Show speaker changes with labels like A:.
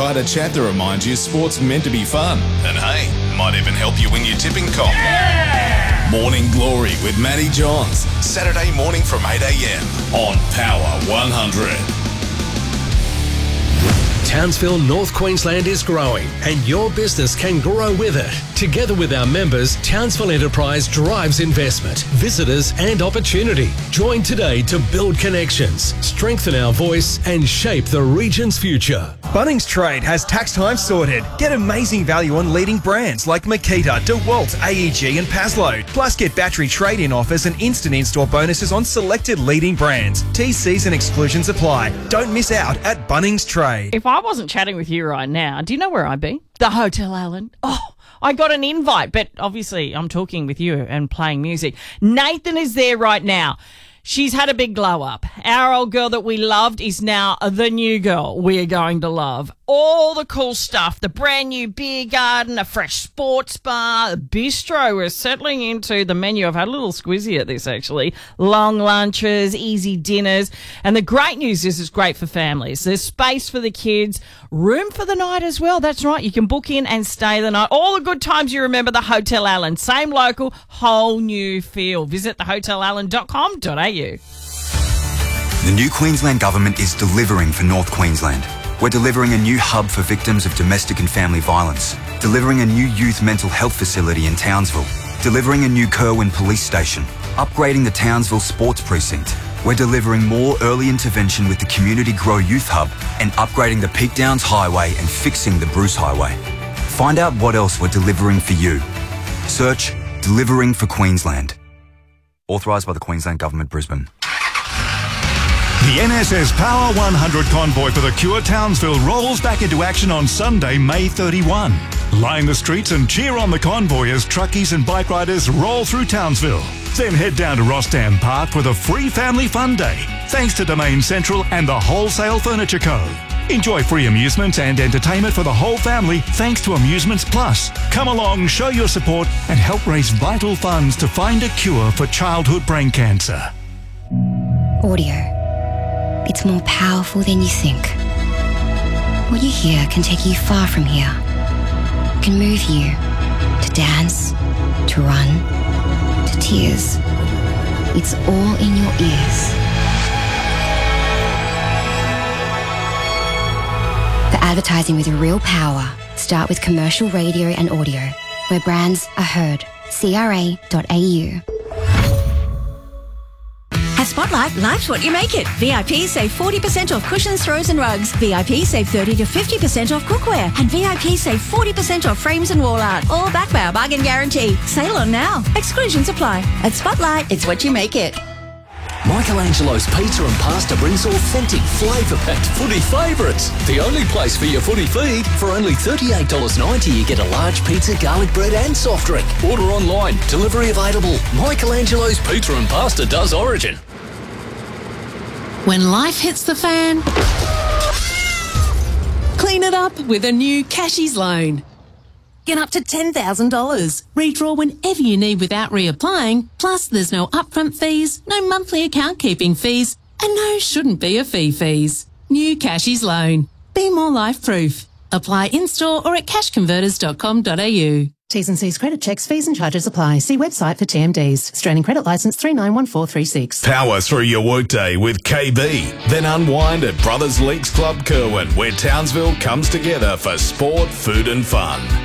A: tighter chat that reminds you sport's meant to be fun. And hey, might even help you win your tipping comp. Yeah! Morning Glory with Matty Johns. Saturday morning from 8 a.m. on Power 100.
B: Townsville, North Queensland is growing and your business can grow with it. Together with our members, Townsville Enterprise drives investment, visitors and opportunity. Join today to build connections, strengthen our voice and shape the region's future.
C: Bunnings Trade has tax time sorted. Get amazing value on leading brands like Makita, DeWalt, AEG and Paslow. Plus get battery trade-in offers and instant in-store bonuses on selected leading brands. TCs and exclusions apply. Don't miss out at Bunnings Trade.
D: If I wasn't chatting with you right now, do you know where I'd be? The Hotel Allen. Oh, I got an invite, but obviously I'm talking with you and playing music. Nathan is there right now. She's had a big glow up. Our old girl that we loved is now the new girl we're going to love. All the cool stuff, the brand new beer garden, a fresh sports bar, a bistro. We're settling into the menu. I've had a little squizzy at this, actually. Long lunches, easy dinners. And the great news is it's great for families. There's space for the kids, room for the night as well. That's right. You can book in and stay the night. All the good times you remember. The Hotel Allen. Same local, whole new feel. Visit thehotelallen.com.au.
E: The new Queensland Government is delivering for North Queensland. We're delivering a new hub for victims of domestic and family violence, delivering a new youth mental health facility in Townsville, delivering a new Kerwin police station, upgrading the Townsville Sports Precinct. We're delivering more early intervention with the Community Grow Youth Hub and upgrading the Peak Downs Highway and fixing the Bruce Highway. Find out what else we're delivering for you. Search Delivering for Queensland. Authorised by the Queensland Government, Brisbane.
F: The NSS Power 100 convoy for the Cure Townsville rolls back into action on Sunday, May 31. Line the streets and cheer on the convoy as truckies and bike riders roll through Townsville. Then head down to Rostam Park for the free family fun day, thanks to Domain Central and the Wholesale Furniture Co. Enjoy free amusements and entertainment for the whole family thanks to Amusements Plus. Come along, show your support and help raise vital funds to find a cure for childhood brain cancer.
G: Audio. It's more powerful than you think. What you hear can take you far from here. It can move you to dance, to run, to tears. It's all in your ears. For advertising with real power, start with commercial radio and audio, where brands are heard. CRA.au.
H: At Spotlight, life's what you make it. VIP save 40% off cushions, throws and rugs. VIP save 30 to 50% off cookware. And VIP save 40% off frames and wall art. All backed by our bargain guarantee. Sale on now. Exclusions apply. At Spotlight, it's what you make it.
I: Michelangelo's Pizza and Pasta brings authentic, flavour-packed footy favourites. The only place for your footy feed. For only $38.90, you get a large pizza, garlic bread and soft drink. Order online. Delivery available. Michelangelo's Pizza and Pasta does origin.
J: When life hits the fan, clean it up with a new Cashies loan. Get up to $10,000. Redraw whenever you need without reapplying. Plus, there's no upfront fees, no monthly account keeping fees, and no shouldn't be a fees. New Cashies loan. Be more life-proof. Apply in-store or at cashconverters.com.au.
K: T's and C's credit checks, fees and charges apply. See website for TMDs. Australian Credit Licence 391436.
A: Power through your workday with KB. Then unwind at Brothers Leagues Club Kerwin, where Townsville comes together for sport, food and fun.